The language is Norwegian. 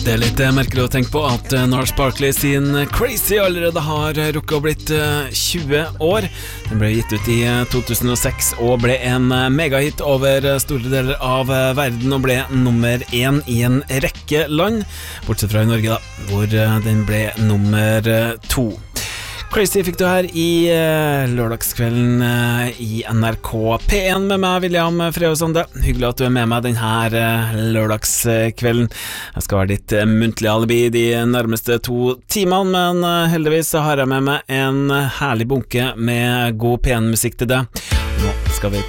Det litt merkelig å tenke på at Gnarls Barkley sin Crazy allerede har rukket å blitt 20 år. Den ble gitt ut i 2006 og ble en megahit over store deler av verden og ble nummer 1 i en rekke land, bortsett fra i Norge da, hvor den ble nummer 2. Crazy fikk du her i lørdagskvelden i NRK P1 med meg, William Freosande. Hyggelig at du er med meg denne lørdagskvelden. Jeg skal være ditt muntlige alibi de nærmeste 2 timene, men heldigvis så har jeg med meg en herlig bunke med god P1-musikk til deg. Nå skal vi